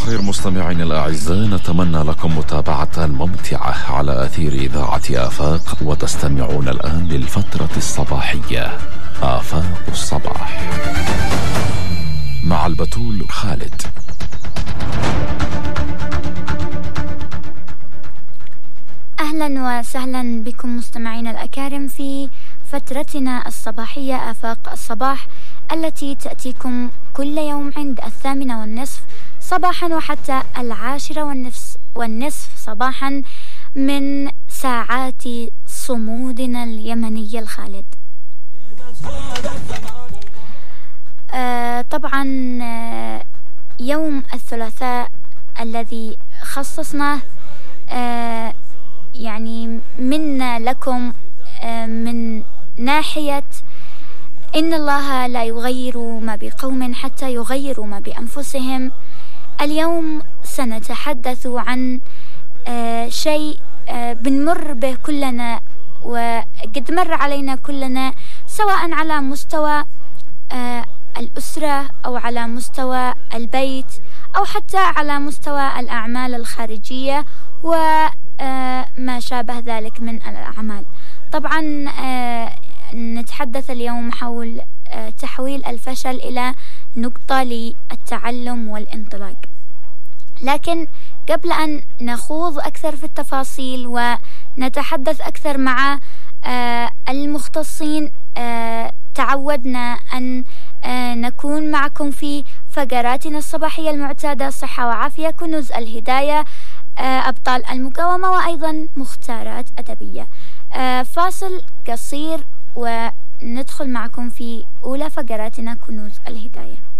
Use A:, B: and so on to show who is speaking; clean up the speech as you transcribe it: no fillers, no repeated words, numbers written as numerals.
A: الخير مستمعين الأعزاء، نتمنى لكم متابعة ممتعة على أثير إذاعة آفاق، وتستمعون الآن للفترة الصباحية آفاق الصباح مع البتول خالد.
B: أهلا وسهلا بكم مستمعين الأكارم في فترتنا الصباحية آفاق الصباح، التي تأتيكم كل يوم عند 8:30 صباحا وحتى 10:30 صباحا من ساعات صمودنا اليمني الخالد. طبعا يوم الثلاثاء الذي خصصناه يعني منا لكم من ناحية إن الله لا يغير ما بقوم حتى يغيروا ما بأنفسهم. اليوم سنتحدث عن شيء بنمر به كلنا وقد مر علينا كلنا، سواء على مستوى الأسرة أو على مستوى البيت أو حتى على مستوى الأعمال الخارجية وما شابه ذلك من الأعمال. طبعا نتحدث اليوم حول تحويل الفشل إلى نقطة للتعلم والانطلاق. لكن قبل أن نخوض أكثر في التفاصيل ونتحدث أكثر مع المختصين، تعودنا أن نكون معكم في فقراتنا الصباحية المعتادة: صحة وعافية، كنوز الهداية، أبطال المقاومة، وأيضا مختارات أدبية. فاصل قصير وندخل معكم في أولى فقراتنا كنوز الهداية.